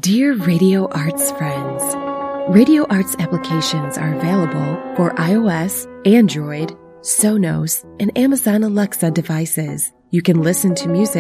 Dear Radio Arts friends, Radio Arts applications are available for iOS, Android, Sonos, and Amazon Alexa devices. You can listen to music